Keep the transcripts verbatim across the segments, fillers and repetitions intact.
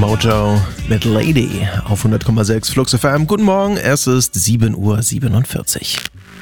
Mojo mit Lady auf hundert Komma sechs Flux F M. Guten Morgen, es ist sieben Uhr siebenundvierzig.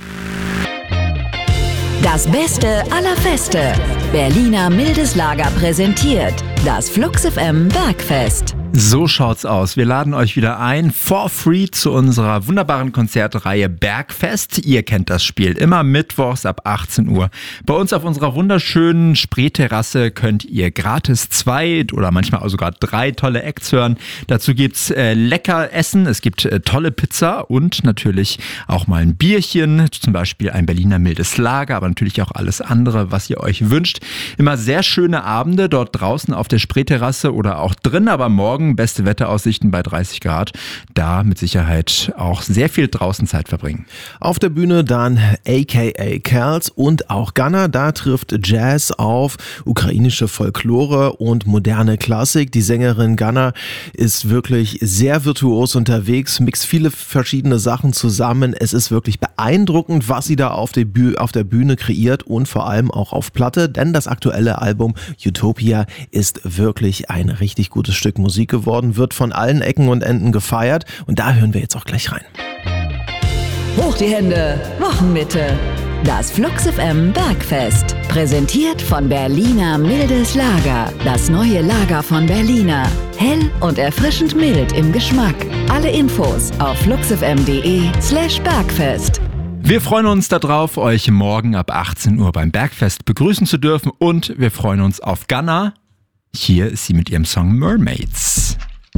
Das Beste aller Feste. Berliner Mildes Lager präsentiert das Flux F M Bergfest. So schaut's aus. Wir laden euch wieder ein, for free, zu unserer wunderbaren Konzertreihe Bergfest. Ihr kennt das Spiel. Immer mittwochs ab achtzehn Uhr. Bei uns auf unserer wunderschönen Spreeterrasse könnt ihr gratis zwei oder manchmal auch sogar drei tolle Acts hören. Dazu gibt's äh, lecker Essen, es gibt äh, tolle Pizza und natürlich auch mal ein Bierchen, zum Beispiel ein Berliner Mildes Lager, aber natürlich auch alles andere, was ihr euch wünscht. Immer sehr schöne Abende dort draußen auf der Spreeterrasse oder auch drin, aber morgen beste Wetteraussichten bei dreißig Grad. Da mit Sicherheit auch sehr viel draußen Zeit verbringen. Auf der Bühne dann A K A Kerls und auch Gunna. Da trifft Jazz auf ukrainische Folklore und moderne Klassik. Die Sängerin Gunna ist wirklich sehr virtuos unterwegs, mixt viele verschiedene Sachen zusammen. Es ist wirklich beeindruckend, was sie da auf der, Büh- auf der Bühne kreiert und vor allem auch auf Platte, denn das aktuelle Album Utopia ist wirklich ein richtig gutes Stück Musik geworden, wird von allen Ecken und Enden gefeiert und da hören wir jetzt auch gleich rein. Hoch die Hände, Wochenmitte. Das Flux F M Bergfest. Präsentiert von Berliner Mildes Lager. Das neue Lager von Berliner. Hell und erfrischend mild im Geschmack. Alle Infos auf fluxfm.de slash Bergfest. Wir freuen uns darauf, euch morgen ab achtzehn Uhr beim Bergfest begrüßen zu dürfen und wir freuen uns auf Gunna. Hier ist sie mit ihrem Song Mermaids.